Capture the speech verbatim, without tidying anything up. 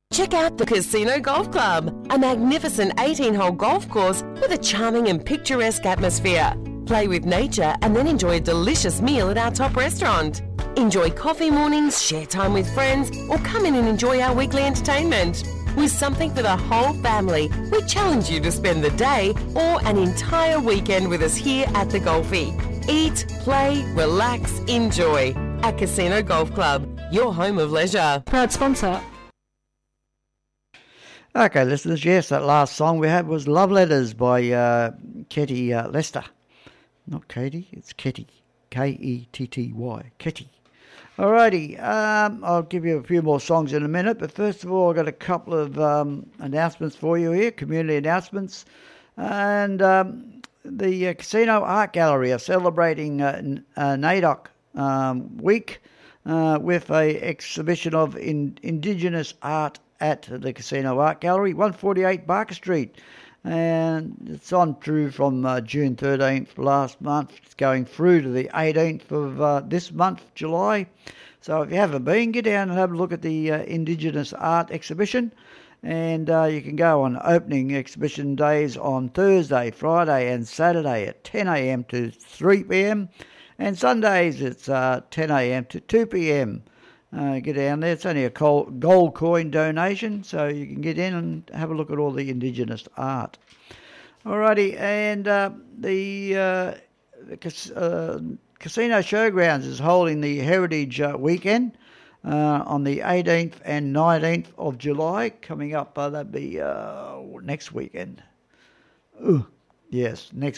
Check out the Casino Golf Club, a magnificent eighteen-hole golf course with a charming and picturesque atmosphere. Play with nature and then enjoy a delicious meal at our top restaurant. Enjoy coffee mornings, share time with friends, or come in and enjoy our weekly entertainment. With something for the whole family, we challenge you to spend the day or an entire weekend with us here at the Golfie. Eat, play, relax, enjoy. At Casino Golf Club, your home of leisure. Proud sponsor. Okay, listeners, yes, that last song we had was Love Letters by uh, Ketty uh, Lester. Not Katie, it's Ketty. K E T T Y. Ketty. Alrighty, um, I'll give you a few more songs in a minute, but first of all, I've got a couple of um, announcements for you here, community announcements. And um, the uh, Casino Art Gallery are celebrating uh, uh, NAIDOC um, week uh, with a exhibition of in, Indigenous art at the Casino Art Gallery, one forty-eight Barker Street. And it's on through from uh, June thirteenth last month. It's going through to the eighteenth of uh, this month, July. So if you haven't been, get down and have a look at the uh, Indigenous art exhibition. And uh, you can go on opening exhibition days on Thursday, Friday and Saturday at ten a.m. to three p.m. And Sundays it's uh, ten a.m. to two p.m. Uh, get down there. It's only a gold coin donation, so you can get in and have a look at all the Indigenous art. Alrighty, and uh, the, uh, the cas- uh, Casino Showgrounds is holding the Heritage uh, Weekend uh, on the eighteenth and nineteenth of July, coming up. Uh, that'd be uh, next weekend. Ooh, yes, next